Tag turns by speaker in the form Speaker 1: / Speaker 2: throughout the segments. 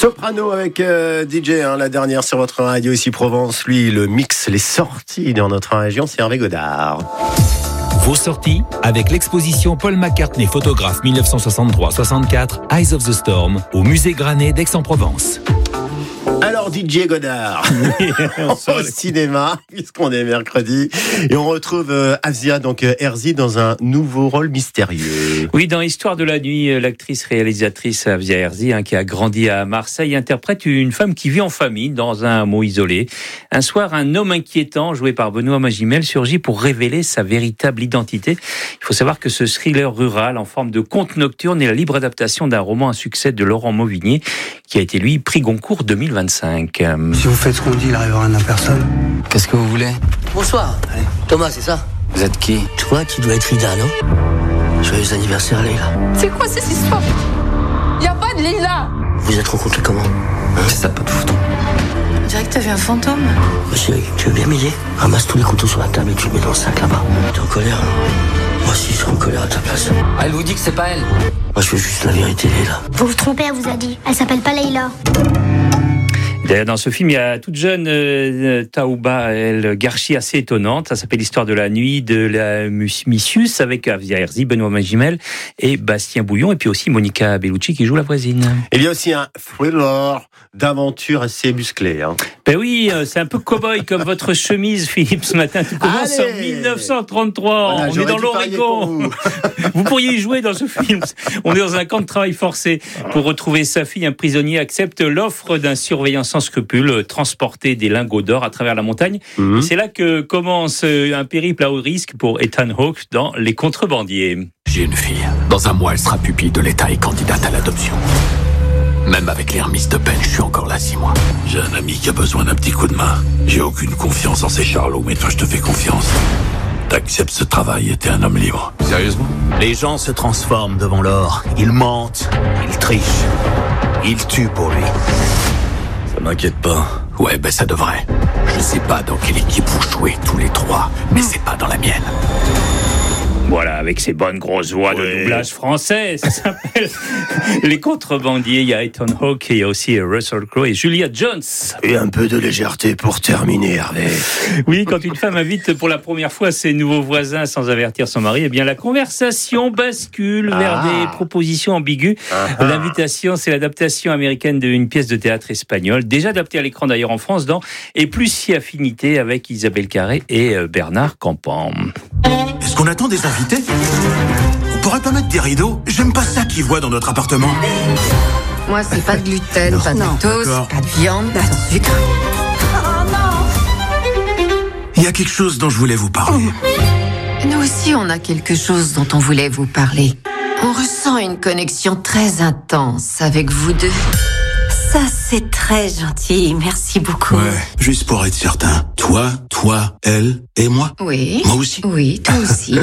Speaker 1: Soprano avec DJ, la dernière sur votre radio ici Provence. Lui, le mix, les sorties dans notre région, c'est Hervé Godard.
Speaker 2: Vos sorties avec l'exposition Paul McCartney, photographe 1963-64, Eyes of the Storm, au musée Granet d'Aix-en-Provence.
Speaker 1: Alors DJ Godard, au cinéma, puisqu'on est mercredi, et on retrouve Afzia, donc Herzi, dans un nouveau rôle mystérieux.
Speaker 3: Oui, dans Histoire de la nuit, l'actrice-réalisatrice Afzia Herzi, qui a grandi à Marseille, interprète une femme qui vit en famille, dans un hameau isolé. Un soir, un homme inquiétant, joué par Benoît Magimel, surgit pour révéler sa véritable identité. Il faut savoir que ce thriller rural, en forme de conte nocturne, est la libre adaptation d'un roman à succès de Laurent Mauvigné, qui a été, lui, prix Goncourt 2025.
Speaker 4: Si vous faites ce qu'on dit, il arrivera rien à personne.
Speaker 5: Qu'est-ce que vous voulez?
Speaker 6: Bonsoir. Allez. Thomas, c'est ça?
Speaker 5: Vous êtes qui?
Speaker 6: Toi, tu dois être Lida, non? Joyeux anniversaire, Leïla.
Speaker 7: C'est quoi cette histoire? Y a pas de Leïla.
Speaker 6: Vous vous êtes rencontrés comment?
Speaker 5: C'est ça, pas de fouton.
Speaker 7: On dirait que t'as vu un fantôme.
Speaker 6: Chérie, tu veux bien m'aider? Ramasse tous les couteaux sur la table et tu le mets dans le sac là-bas. T'es en colère, hein? Moi aussi, je serais en colère à ta place.
Speaker 5: Elle vous dit que c'est pas elle?
Speaker 6: Moi, je veux juste la vérité, Leïla.
Speaker 8: Vous vous trompez, elle vous a dit. Elle s'appelle pas Leïla.
Speaker 3: D'ailleurs, dans ce film, il y a toute jeune Taouba El Garchi, assez étonnante. Ça s'appelle Histoire de la nuit de la Missius, avec Afzia Herzi, Benoît Magimel et Bastien Bouillon, et puis aussi Monica Bellucci qui joue la voisine.
Speaker 1: Il y a aussi un thriller d'aventure assez musclé.
Speaker 3: Ben oui, c'est un peu cow-boy comme votre chemise, Philippe, ce matin. Tout commence en 1933.
Speaker 1: Voilà,
Speaker 3: on est dans l'Oregon. Vous pourriez y jouer dans ce film. On est dans un camp de travail forcé. Pour retrouver sa fille, un prisonnier accepte l'offre d'un surveillant sans scrupule, transporter des lingots d'or à travers la montagne. Et c'est là que commence un périple à haut risque pour Ethan Hawke dans Les Contrebandiers.
Speaker 9: J'ai une fille. Dans un mois, elle sera pupille de l'État et candidate à l'adoption. Même avec les remises de peine, je suis encore là 6 mois. J'ai un ami qui a besoin d'un petit coup de main. J'ai aucune confiance en ces charlots, mais toi, je te fais confiance. T'acceptes ce travail et t'es un homme libre. Sérieusement? Les gens se transforment devant l'or. Ils mentent, ils trichent, ils tuent pour lui. Ça m'inquiète pas. Ouais, ben ça devrait. Je sais pas dans quelle équipe vous jouez tous les trois, mais c'est pas dans la mienne.
Speaker 3: Voilà, avec ces bonnes grosses voix de doublage français, ça s'appelle Les Contrebandiers. Il y a Ethan Hawke et il y a aussi Russell Crowe et Julia Jones.
Speaker 1: Et un peu de légèreté pour terminer, Hervé.
Speaker 3: Oui, quand une femme invite pour la première fois ses nouveaux voisins sans avertir son mari, eh bien la conversation bascule vers des propositions ambiguës. L'invitation, c'est l'adaptation américaine d'une pièce de théâtre espagnole, déjà adaptée à l'écran d'ailleurs en France, dans Et plus si affinité avec Isabelle Carré et Bernard Campan.
Speaker 10: Est-ce qu'on attend des invités? On pourrait pas mettre des rideaux? J'aime pas ça qu'ils voient dans notre appartement.
Speaker 7: Moi, c'est pas de gluten, pas de lactose, pas de viande, pas de sucre. Oh non!
Speaker 10: Il y a quelque chose dont je voulais vous parler.
Speaker 7: Nous aussi, on a quelque chose dont on voulait vous parler. On ressent une connexion très intense avec vous deux.
Speaker 8: Ça, c'est très gentil. Merci beaucoup.
Speaker 10: Ouais, juste pour être certain. Toi, elle et moi?
Speaker 7: Oui.
Speaker 10: Moi aussi?
Speaker 7: Oui, toi aussi.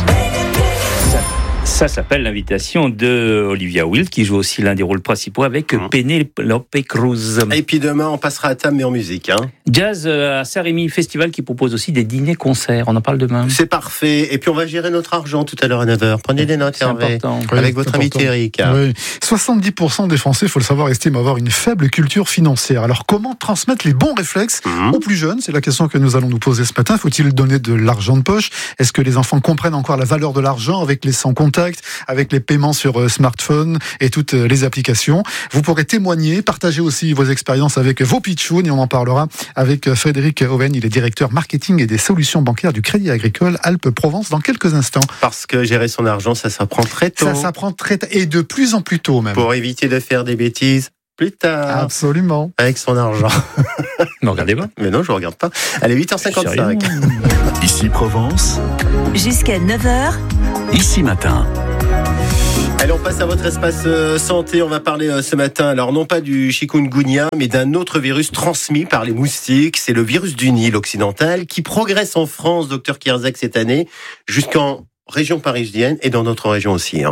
Speaker 3: Ça s'appelle L'invitation de Olivia Wilde, qui joue aussi l'un des rôles principaux avec Penélope Cruz.
Speaker 1: Et puis demain, on passera à table, mais en musique.
Speaker 3: Jazz à Saint-Rémy Festival, qui propose aussi des dîners-concerts. On en parle demain.
Speaker 1: C'est parfait. Et puis on va gérer notre argent tout à l'heure à 9h. Prenez des notes, Hervé. Avec votre ami Eric.
Speaker 11: Oui. 70% des Français, il faut le savoir, estiment avoir une faible culture financière. Alors comment transmettre les bons réflexes aux plus jeunes? C'est la question que nous allons nous poser ce matin. Faut-il donner de l'argent de poche? Est-ce que les enfants comprennent encore la valeur de l'argent avec les sans contact, avec les paiements sur smartphone et toutes les applications? Vous pourrez témoigner, partager aussi vos expériences avec vos pitchouns, et on en parlera avec Frédéric Owen. Il est directeur marketing et des solutions bancaires du Crédit Agricole Alpes-Provence dans quelques instants.
Speaker 1: Parce que gérer son argent, ça s'apprend très tôt.
Speaker 11: Ça s'apprend très tôt, et de plus en plus tôt même.
Speaker 1: Pour éviter de faire des bêtises plus tard.
Speaker 11: Absolument.
Speaker 1: Avec son argent.
Speaker 3: Ne regardez pas.
Speaker 1: Mais non, je ne regarde pas. Allez, 8h55.
Speaker 9: Ici Provence.
Speaker 8: Jusqu'à 9h.
Speaker 9: Ici Matin.
Speaker 1: Allez, on passe à votre espace santé. On va parler ce matin, alors non pas du chikungunya, mais d'un autre virus transmis par les moustiques. C'est le virus du Nil occidental qui progresse en France, docteur Kierzek, cette année, jusqu'en région parisienne et dans notre région aussi.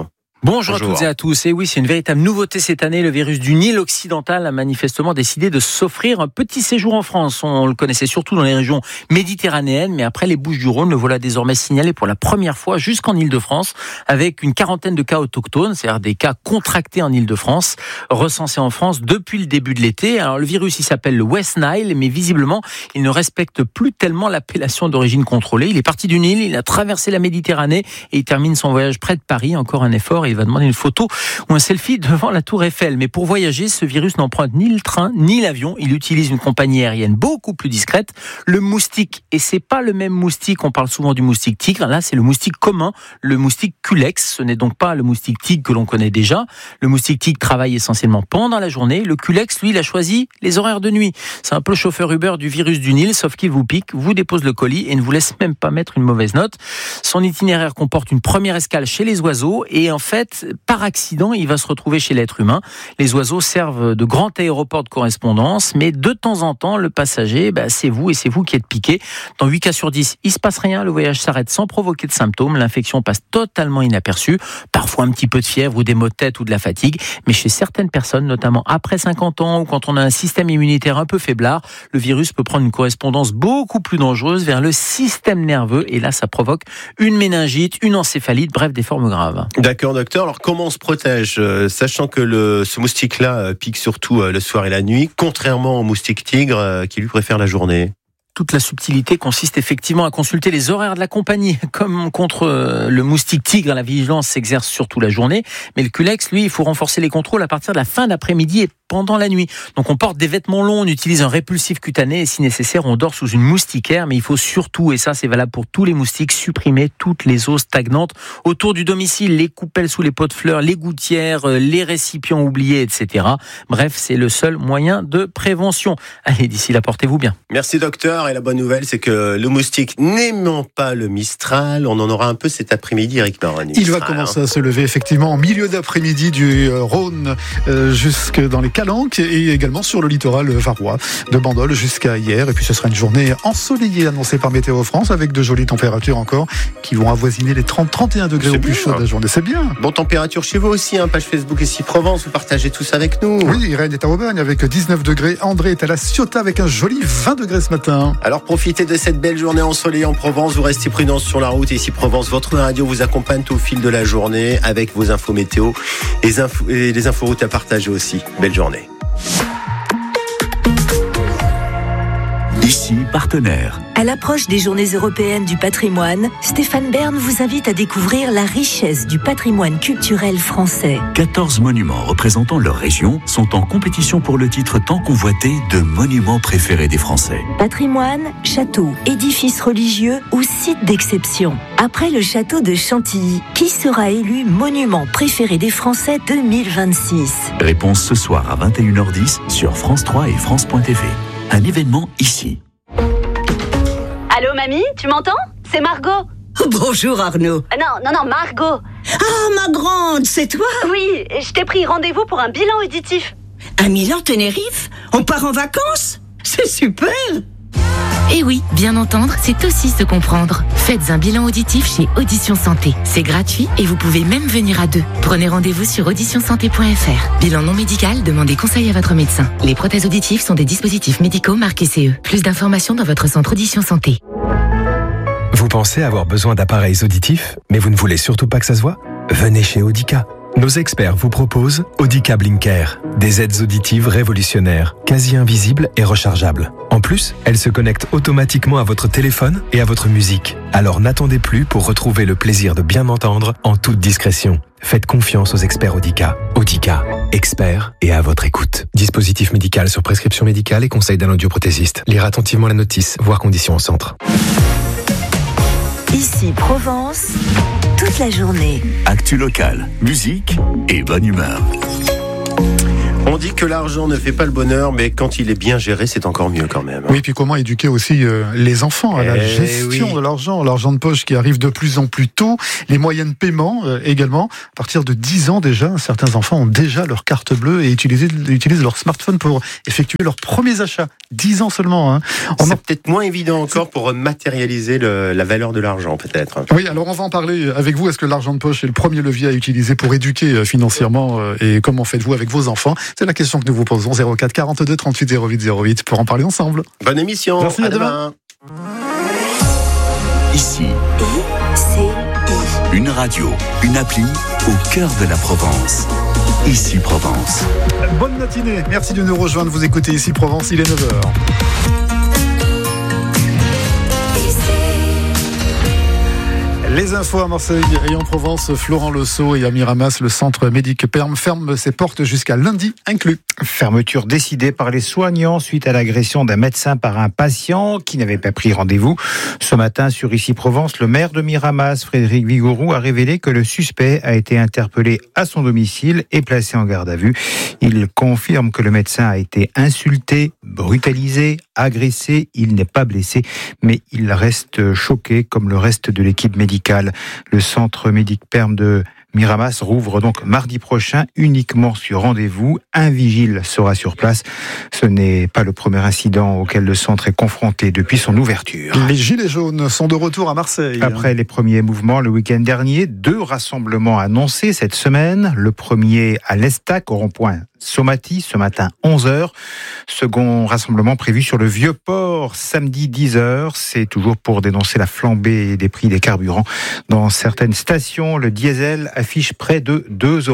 Speaker 12: Bonjour à toutes et à tous. Et oui, c'est une véritable nouveauté cette année. Le virus du Nil occidental a manifestement décidé de s'offrir un petit séjour en France. On le connaissait surtout dans les régions méditerranéennes, mais après les Bouches-du-Rhône, le voilà désormais signalé pour la première fois jusqu'en Île-de-France, avec une quarantaine de cas autochtones, c'est-à-dire des cas contractés en Île-de-France, recensés en France depuis le début de l'été. Alors le virus, il s'appelle le West Nile, mais visiblement, il ne respecte plus tellement l'appellation d'origine contrôlée. Il est parti du Nil, il a traversé la Méditerranée et il termine son voyage près de Paris. Encore un effort. Il va demander une photo ou un selfie devant la Tour Eiffel. Mais pour voyager, ce virus n'emprunte ni le train ni l'avion. Il utilise une compagnie aérienne beaucoup plus discrète, le moustique. Et c'est pas le même moustique. On parle souvent du moustique tigre. Là, c'est le moustique commun, le moustique culex. Ce n'est donc pas le moustique tigre que l'on connaît déjà. Le moustique tigre travaille essentiellement pendant la journée. Le culex, lui, il a choisi les horaires de nuit. C'est un peu le chauffeur Uber du virus du Nil, sauf qu'il vous pique, vous dépose le colis et ne vous laisse même pas mettre une mauvaise note. Son itinéraire comporte une première escale chez les oiseaux et en fait, par accident, il va se retrouver chez l'être humain. Les oiseaux servent de grands aéroports de correspondance, mais de temps en temps, le passager, c'est vous et c'est vous qui êtes piqué. Dans 8 cas sur 10, il se passe rien, le voyage s'arrête sans provoquer de symptômes, l'infection passe totalement inaperçue, parfois un petit peu de fièvre ou des maux de tête ou de la fatigue, mais chez certaines personnes, notamment après 50 ans ou quand on a un système immunitaire un peu faiblard, le virus peut prendre une correspondance beaucoup plus dangereuse vers le système nerveux et là, ça provoque une méningite, une encéphalite, bref, des formes graves.
Speaker 1: D'accord, docteur. Alors, comment on se protège, sachant que ce moustique-là pique surtout le soir et la nuit, contrairement au moustique tigre qui lui préfère la journée?
Speaker 12: Toute la subtilité consiste effectivement à consulter les horaires de la compagnie. Comme contre le moustique tigre, la vigilance s'exerce surtout la journée. Mais le culex, lui, il faut renforcer les contrôles à partir de la fin d'après-midi et pendant la nuit. Donc on porte des vêtements longs, on utilise un répulsif cutané et si nécessaire, on dort sous une moustiquaire. Mais il faut surtout, et ça c'est valable pour tous les moustiques, supprimer toutes les eaux stagnantes autour du domicile, les coupelles sous les pots de fleurs, les gouttières, les récipients oubliés, etc. Bref, c'est le seul moyen de prévention. Allez, d'ici là, portez-vous bien.
Speaker 1: Merci docteur. Et la bonne nouvelle, c'est que le moustique n'aimant pas le Mistral, on en aura un peu cet après-midi, Eric Maroni.
Speaker 11: Il va commencer à se lever effectivement en milieu d'après-midi du Rhône jusque dans les Calanques et également sur le littoral varois de Bandol jusqu'à hier. Et puis ce sera une journée ensoleillée annoncée par Météo France avec de jolies températures encore qui vont avoisiner les 30-31 degrés au plus chaud de la journée. C'est bien.
Speaker 1: Bon, température chez vous aussi, page Facebook ici Provence, vous partagez tout ça avec nous.
Speaker 11: Oui, Irène est à Aubagne avec 19 degrés. André est à la Ciotat avec un joli 20 degrés ce matin.
Speaker 1: Alors profitez de cette belle journée ensoleillée en Provence, vous restez prudents sur la route. Ici Provence, votre radio vous accompagne tout au fil de la journée avec vos infos météo et les infos routes à partager aussi. Belle journée.
Speaker 2: Ici, partenaire.
Speaker 8: À l'approche des Journées européennes du patrimoine, Stéphane Bern vous invite à découvrir la richesse du patrimoine culturel français.
Speaker 2: 14 monuments représentant leur région sont en compétition pour le titre tant convoité de monuments préférés des Français.
Speaker 8: Patrimoine, châteaux, édifices religieux ou sites d'exception. Après le château de Chantilly, qui sera élu monument préféré des Français 2026 ?
Speaker 2: Réponse ce soir à 21h10 sur France 3 et France.tv. Un événement ici.
Speaker 13: Allô mamie, tu m'entends ? C'est Margot.
Speaker 14: Bonjour Arnaud.
Speaker 13: Non, Margot.
Speaker 14: Ah, ma grande, c'est toi ?
Speaker 13: Oui, je t'ai pris rendez-vous pour un bilan auditif.
Speaker 14: Un Milan Tenerife ? On part en vacances ? C'est super !
Speaker 15: Et oui, bien entendre, c'est aussi se comprendre. Faites un bilan auditif chez Audition Santé. C'est gratuit et vous pouvez même venir à 2. Prenez rendez-vous sur auditionsanté.fr. Bilan non médical, demandez conseil à votre médecin. Les prothèses auditives sont des dispositifs médicaux marqués CE. Plus d'informations dans votre centre Audition Santé.
Speaker 16: Vous pensez avoir besoin d'appareils auditifs, mais vous ne voulez surtout pas que ça se voit ? Venez chez Audica. Nos experts vous proposent Audica Blinker, des aides auditives révolutionnaires, quasi invisibles et rechargeables. En plus, elles se connectent automatiquement à votre téléphone et à votre musique. Alors n'attendez plus pour retrouver le plaisir de bien entendre en toute discrétion. Faites confiance aux experts Audica. Audica, experts et à votre écoute. Dispositif médical sur prescription médicale et conseil d'un audioprothésiste. Lire attentivement la notice, voir conditions au centre.
Speaker 8: Ici Provence, toute la journée.
Speaker 2: Actu locale, musique et bonne humeur.
Speaker 1: On dit que que l'argent ne fait pas le bonheur, mais quand il est bien géré, c'est encore mieux quand même.
Speaker 11: Oui, puis comment éduquer aussi les enfants à la gestion de l'argent de poche qui arrive de plus en plus tôt, les moyens de paiement également. À partir de 10 ans déjà, certains enfants ont déjà leur carte bleue et utilisent leur smartphone pour effectuer leurs premiers achats. 10 ans seulement.
Speaker 1: C'est peut-être moins évident encore pour matérialiser la valeur de l'argent, peut-être.
Speaker 11: Oui, alors on va en parler avec vous. Est-ce que l'argent de poche est le premier levier à utiliser pour éduquer financièrement et comment faites-vous avec vos enfants? C'est la question que nous vous posons. 04 42 38 08 08 pour en parler ensemble.
Speaker 1: Bonne émission.
Speaker 11: Merci, à demain.
Speaker 17: Ici, une radio, une appli au cœur de la Provence. Ici Provence.
Speaker 11: Bonne matinée, merci de nous rejoindre. Vous écoutez Ici Provence, il est 9h. Les infos à Marseille et en Provence, Florent Lesault et à Miramas, le centre Médic Perm ferme ses portes jusqu'à lundi inclus.
Speaker 18: Fermeture décidée par les soignants suite à l'agression d'un médecin par un patient qui n'avait pas pris rendez-vous. Ce matin, sur Ici Provence, le maire de Miramas, Frédéric Vigouroux, a révélé que le suspect a été interpellé à son domicile et placé en garde à vue. Il confirme que le médecin a été insulté, brutalisé, agressé. Il n'est pas blessé, mais il reste choqué comme le reste de l'équipe médicale. Le centre Médic Perm de Miramas rouvre donc mardi prochain uniquement sur rendez-vous. Un vigile sera sur place. Ce n'est pas le premier incident auquel le centre est confronté depuis son ouverture.
Speaker 11: Les Gilets jaunes sont de retour à Marseille.
Speaker 18: Après les premiers mouvements le week-end dernier, 2 rassemblements annoncés cette semaine. Le premier à l'Estac, au rond-point Somati, ce matin 11h. Second rassemblement prévu sur le Vieux-Port, samedi 10h. C'est toujours pour dénoncer la flambée des prix des carburants. Dans certaines stations, le diesel affiche près de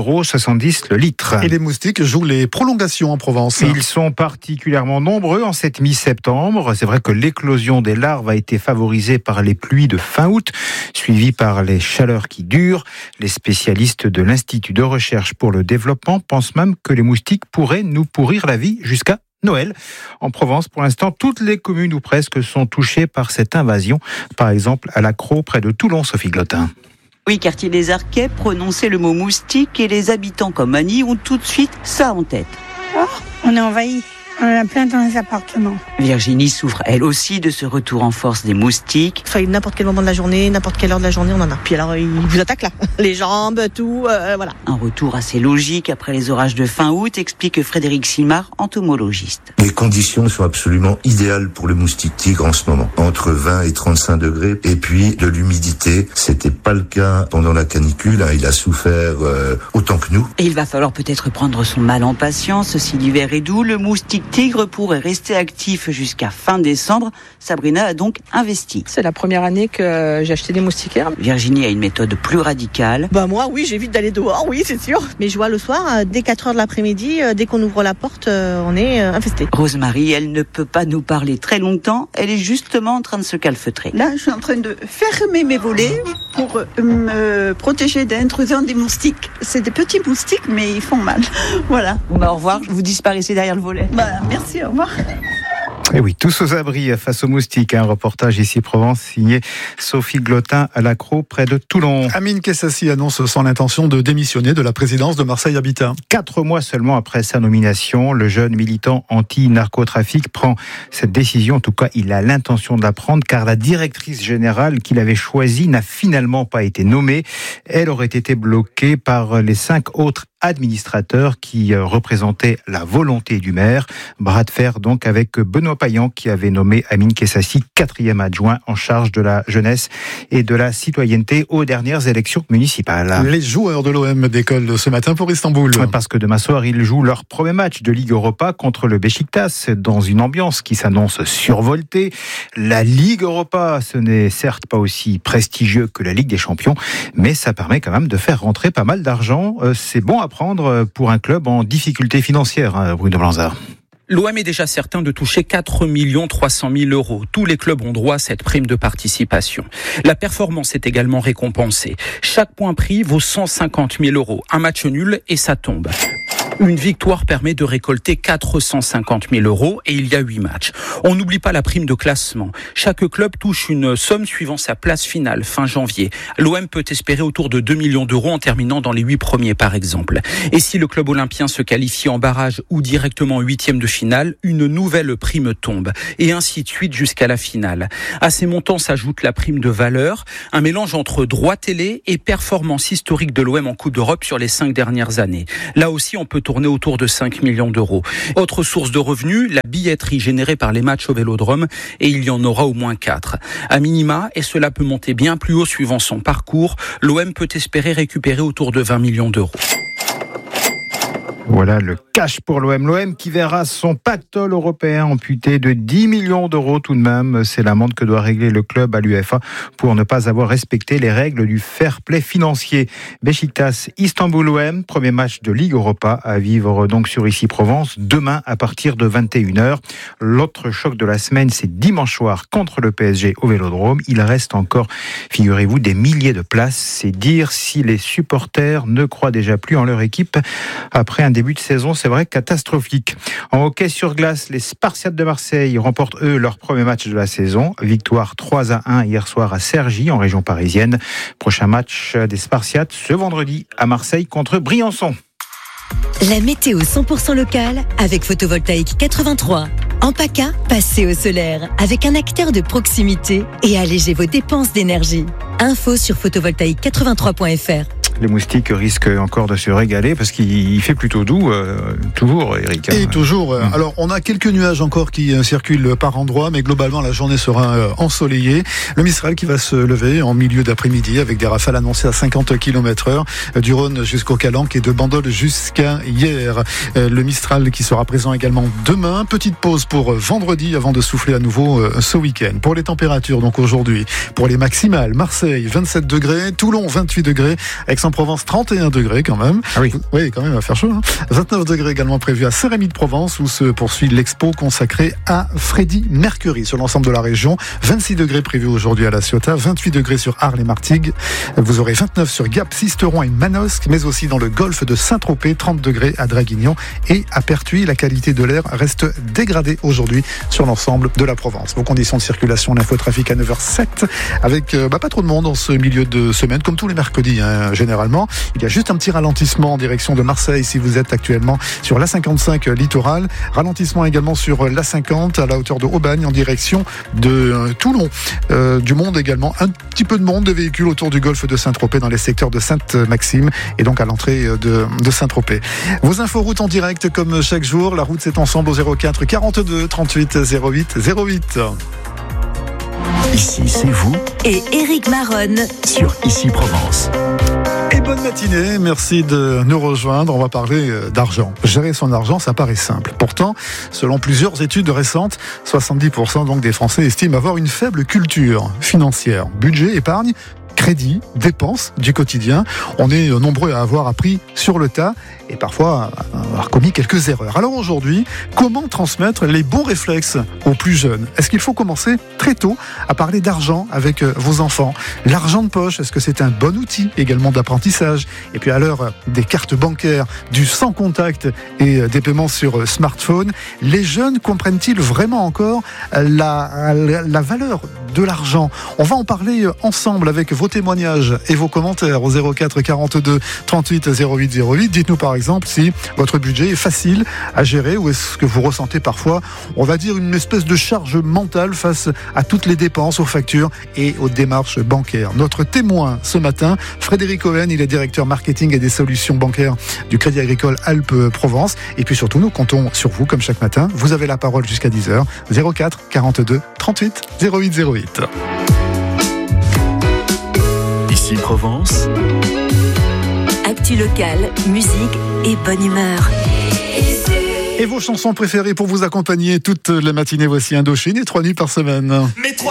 Speaker 18: 2,70 € le litre.
Speaker 11: Et les moustiques jouent les prolongations en Provence.
Speaker 18: Ils sont particulièrement nombreux en cette mi-septembre. C'est vrai que l'éclosion des larves a été favorisée par les pluies de fin août, suivies par les chaleurs qui durent. Les spécialistes de l'Institut de recherche pour le développement pensent même que les moustiques pourraient nous pourrir la vie jusqu'à Noël. En Provence, pour l'instant, toutes les communes ou presque sont touchées par cette invasion. Par exemple, à La Crau, près de Toulon, Sophie Glotin.
Speaker 19: Oui, quartier des Arquets, prononcer le mot moustique et les habitants comme Annie ont tout de suite ça en tête.
Speaker 20: Oh, on est envahis. On en a plein dans les appartements.
Speaker 19: Virginie souffre elle aussi de ce retour en force des moustiques.
Speaker 21: Enfin, n'importe quel moment de la journée, n'importe quelle heure de la journée, on en a. Puis alors, ils vous attaquent là. Les jambes, tout, voilà.
Speaker 19: Un retour assez logique après les orages de fin août, explique Frédéric Simard, entomologiste.
Speaker 22: Les conditions sont absolument idéales pour le moustique tigre en ce moment. Entre 20 et 35 degrés. Et puis, de l'humidité. C'était pas le cas pendant la canicule. Il a souffert autant que nous.
Speaker 19: Et il va falloir peut-être prendre son mal en patience. Si l'hiver est doux, le moustique tigre pourrait rester actif jusqu'à fin décembre. Sabrina a donc investi.
Speaker 21: C'est la première année que j'ai acheté des moustiquaires.
Speaker 19: Virginie a une méthode plus radicale.
Speaker 21: Moi, oui, j'évite d'aller dehors, oui, c'est sûr. Mais je vois le soir, dès 4h de l'après-midi, dès qu'on ouvre la porte, on est infesté.
Speaker 19: Rosemary, elle ne peut pas nous parler très longtemps. Elle est justement en train de se calfeutrer.
Speaker 23: Là, je suis en train de fermer mes volets pour me protéger d'intrusants des moustiques. C'est des petits moustiques, mais ils font mal. Voilà.
Speaker 21: Bon, au revoir, vous disparaissez derrière le volet.
Speaker 23: Merci, au revoir.
Speaker 18: Et oui, tous aux abris face aux moustiques. Un reportage Ici Provence signé Sophie Glotin à La Crau, près de Toulon.
Speaker 11: Amine Kessassi annonce son intention de démissionner de la présidence de Marseille Habitat.
Speaker 18: 4 mois seulement après sa nomination, le jeune militant anti-narcotrafic prend cette décision. En tout cas, il a l'intention de la prendre car la directrice générale qu'il avait choisie n'a finalement pas été nommée. Elle aurait été bloquée par les 5 autres administrateurs qui représentaient la volonté du maire. Bras de fer donc avec Benoît Payan qui avait nommé Amine Kessassi 4e adjoint en charge de la jeunesse et de la citoyenneté aux dernières élections municipales.
Speaker 11: Les joueurs de l'OM décollent ce matin pour Istanbul.
Speaker 18: Parce que demain soir, ils jouent leur premier match de Ligue Europa contre le Beşiktaş dans une ambiance qui s'annonce survoltée. La Ligue Europa, ce n'est certes pas aussi prestigieux que la Ligue des Champions, mais ça permet quand même de faire rentrer pas mal d'argent. C'est bon à prendre pour un club en difficulté financière, Bruno Blanzard.
Speaker 24: L'OM est déjà certain de toucher 4 300 000 €. Tous les clubs ont droit à cette prime de participation. La performance est également récompensée. Chaque point pris vaut 150 000 €. Un match nul et ça tombe. Une victoire permet de récolter 450 000 € et il y a 8 matchs. On n'oublie pas la prime de classement. Chaque club touche une somme suivant sa place finale fin janvier. L'OM peut espérer autour de 2 millions d'euros en terminant dans les 8 premiers par exemple. Et si le club olympien se qualifie en barrage ou directement en 8e de finale, une nouvelle prime tombe. Et ainsi de suite jusqu'à la finale. À ces montants s'ajoute la prime de valeur, un mélange entre droit télé et performance historique de l'OM en Coupe d'Europe sur les 5 dernières années. Là aussi, on peut tourner autour de 5 millions d'euros. Autre source de revenus, la billetterie générée par les matchs au Vélodrome, et il y en aura au moins 4. À minima, et cela peut monter bien plus haut suivant son parcours, l'OM peut espérer récupérer autour de 20 millions d'euros.
Speaker 18: Voilà le cash pour l'OM. L'OM qui verra son pactole européen amputé de 10 millions d'euros tout de même. C'est l'amende que doit régler le club à l'UEFA pour ne pas avoir respecté les règles du fair play financier. Beşiktaş Istanbul OM, premier match de Ligue Europa à vivre donc sur Issy Provence demain à partir de 21h. L'autre choc de la semaine, c'est dimanche soir contre le PSG au Vélodrome. Il reste encore, figurez-vous, des milliers de places. C'est dire si les supporters ne croient déjà plus en leur équipe après un début de saison, c'est vrai, catastrophique. En hockey sur glace, les Spartiates de Marseille remportent, eux, leur premier match de la saison. Victoire 3-1 hier soir à Cergy, en région parisienne. Prochain match des Spartiates ce vendredi à Marseille contre Briançon.
Speaker 4: La météo 100% locale avec Photovoltaïque 83. En PACA, passez au solaire avec un acteur de proximité et allégez vos dépenses d'énergie. Info sur photovoltaïque83.fr.
Speaker 18: Les moustiques risquent encore de se régaler parce qu'il fait plutôt doux, toujours, Eric.
Speaker 11: Et toujours. Alors, on a quelques nuages encore qui circulent par endroits, mais globalement, la journée sera ensoleillée. Le Mistral qui va se lever en milieu d'après-midi avec des rafales annoncées à 50 km/h du Rhône jusqu'au Calanque et de Bandol jusqu'à hier. Le Mistral qui sera présent également demain. Petite pause pour vendredi avant de souffler à nouveau ce week-end. Pour les températures, donc aujourd'hui, pour les maximales, Marseille 27 degrés, Toulon 28 degrés, Aix-en-Provence 31 degrés quand même.
Speaker 18: Ah oui.
Speaker 11: Oui, quand même, il va faire chaud. 29 degrés également prévu à Saint-Rémy-de-Provence où se poursuit l'expo consacrée à Freddie Mercury sur l'ensemble de la région. 26 degrés prévus aujourd'hui à La Ciotat, 28 degrés sur Arles et Martigues. Vous aurez 29 sur Gap, Sisteron et Manosque, mais aussi dans le golfe de Saint-Tropez, 30 degrés à Draguignan et à Pertuis. La qualité de l'air reste dégradée aujourd'hui sur l'ensemble de la Provence. Vos conditions de circulation, l'infotrafic à 9h07 avec pas trop de monde en ce milieu de semaine, comme tous les mercredis généralement. Il y a juste un petit ralentissement en direction de Marseille si vous êtes actuellement sur l'A55 littoral. Ralentissement également sur l'A50 à la hauteur de Aubagne en direction de Toulon. Du monde également, un petit peu de monde, de véhicules autour du golfe de Saint-Tropez dans les secteurs de Sainte-Maxime et donc à l'entrée de Saint-Tropez. Vos inforoutes en direct comme chaque jour. La route c'est ensemble au 04 42 38 08 08.
Speaker 17: Ici, c'est vous
Speaker 4: et Éric Maronne
Speaker 17: sur Issy Provence.
Speaker 11: Et bonne matinée, merci de nous rejoindre. On va parler d'argent. Gérer son argent, ça paraît simple. Pourtant, selon plusieurs études récentes, 70% donc des Français estiment avoir une faible culture financière. Budget, épargne, crédit, dépenses du quotidien. On est nombreux à avoir appris sur le tas et parfois à avoir commis quelques erreurs. Alors aujourd'hui, comment transmettre les bons réflexes aux plus jeunes ? Est-ce qu'il faut commencer très tôt à parler d'argent avec vos enfants ? L'argent de poche, est-ce que c'est un bon outil également d'apprentissage ? Et puis à l'heure des cartes bancaires, du sans contact et des paiements sur smartphone, les jeunes comprennent-ils vraiment encore la valeur de l'argent ? On va en parler ensemble avec vos témoignages et vos commentaires au 04 42 38 08 08. Dites-nous par exemple si votre budget est facile à gérer ou est-ce que vous ressentez parfois, on va dire, une espèce de charge mentale face à toutes les dépenses, aux factures et aux démarches bancaires. Notre témoin ce matin, Frédéric Owen, il est directeur marketing et des solutions bancaires du Crédit Agricole Alpes-Provence. Et puis surtout, nous comptons sur vous comme chaque matin. Vous avez la parole jusqu'à 10h. 04 42 38 08 08.
Speaker 17: Ici Provence.
Speaker 4: Actu locale, musique et bonne humeur.
Speaker 11: Et vos chansons préférées pour vous accompagner toute la matinée, voici Indochine et 3 nuits par semaine.